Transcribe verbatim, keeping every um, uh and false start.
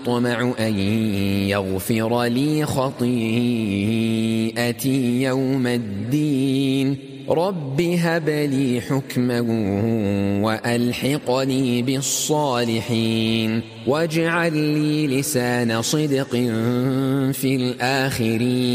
أطمع أن يغفر لي خطيئتي يوم الدين رب هب لي حكما وألحقني بالصالحين واجعل لي لسان صدق في الآخرين